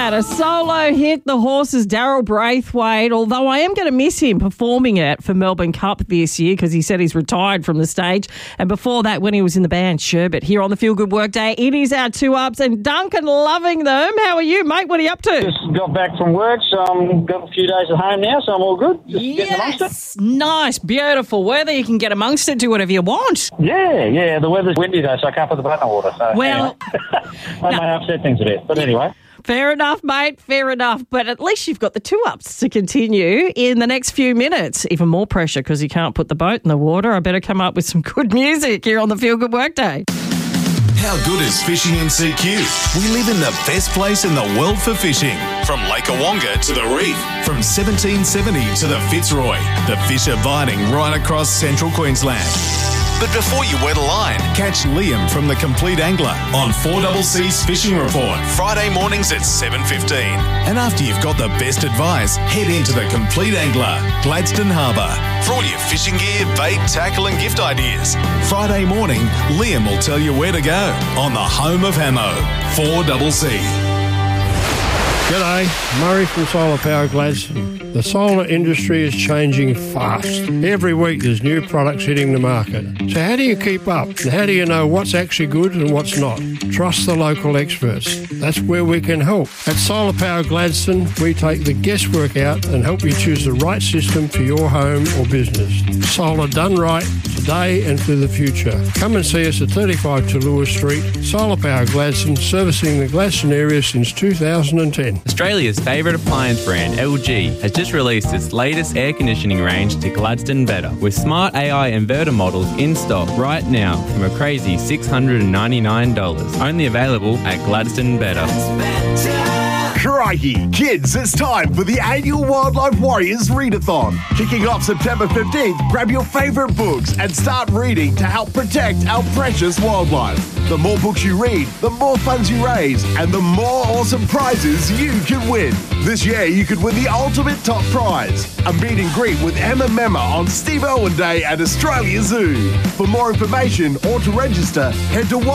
had a solo hit. The horse's Daryl Braithwaite, although I am going to miss him performing it for Melbourne Cup this year because he said he's retired from the stage. And before that, when he was in the band Sherbet here on the Feel Good Workday, it is our 2-ups and Duncan loving them. How are you, mate? What are you up to? Just got back from work, so I'm got a few days at home now, so I'm all good. Just getting amongst it. Nice, beautiful weather. You can get amongst it, do whatever you want. Yeah. The weather's windy though, so I can't put the boat in the water. So, well, that may upset things a bit, but anyway. Fair enough, mate. Fair enough. But at least you've got the 2-ups to continue in the next few minutes. Even more pressure because you can't put the boat in the water. I better come up with some good music here on the Feel Good Workday. How good is fishing in CQ? We live in the best place in the world for fishing. From Lake Awonga to the reef, from 1770 to the Fitzroy, the fish are biting right across central Queensland. But before you wet a line, catch Liam from The Complete Angler on 4CC's Fishing Report, Friday mornings at 7:15. And after you've got the best advice, head into The Complete Angler, Gladstone Harbour, for all your fishing gear, bait, tackle and gift ideas. Friday morning, Liam will tell you where to go on the home of Hamo, 4CC. G'day, Murray from Solar Power Gladstone. The solar industry is changing fast. Every week there's new products hitting the market. So how do you keep up? And how do you know what's actually good and what's not? Trust the local experts. That's where we can help. At Solar Power Gladstone, we take the guesswork out and help you choose the right system for your home or business. Solar done right, today and for the future. Come and see us at 35 Tallulah Street. Solar Power Gladstone, servicing the Gladstone area since 2010. Australia's favourite appliance brand, LG, has just released its latest air conditioning range to Gladstone Better, with smart AI inverter models in stock right now from a crazy $699. Only available at Gladstone Better. Crikey, kids, it's time for the annual Wildlife Warriors Readathon. Kicking off September 15th, grab your favourite books and start reading to help protect our precious wildlife. The more books you read, the more funds you raise, and the more awesome prizes you can win. This year, you could win the ultimate top prize, a meet and greet with Emma Memma on Steve Irwin Day at Australia Zoo. For more information or to register, head to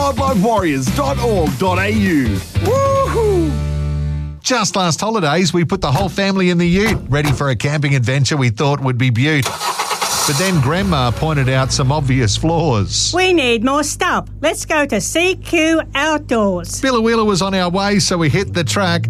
wildlifewarriors.org.au. Woohoo! Just last holidays, we put the whole family in the ute, ready for a camping adventure we thought would be beaut. But then Grandma pointed out some obvious flaws. We need more stuff. Let's go to CQ Outdoors. Billawheeler was on our way, so we hit the track.